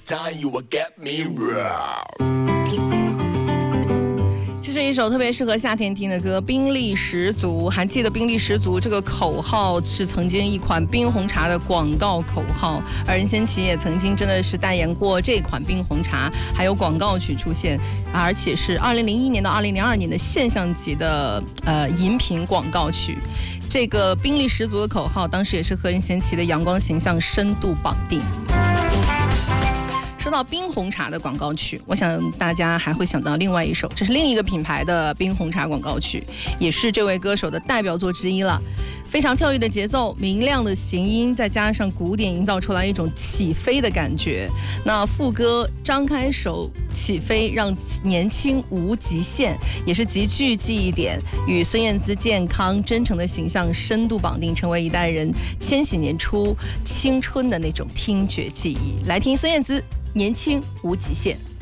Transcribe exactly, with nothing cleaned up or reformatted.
time you will get me wrong。 这是一首特别适合夏天听的歌，冰力十足。还记得冰力十足这个口号是曾经一款冰红茶的广告口号，而任贤齐也曾经真的是代言过这款冰红茶，还有广告曲出现，而且是二零零一年到二零零二年的现象级的呃饮品广告曲。这个冰力十足的口号，当时也是和任贤齐的阳光形象深度绑定。说到冰红茶的广告曲，我想大家还会想到另外一首，这是另一个品牌的冰红茶广告曲，也是这位歌手的代表作之一了。非常跳跃的节奏，明亮的弦音，再加上鼓点，营造出来一种起飞的感觉。那副歌张开手起飞，让年轻无极限，也是极具记忆点，与孙燕姿健康真诚的形象深度绑定，成为一代人千禧年初青春的那种听觉记忆。来听孙燕姿年轻无极限。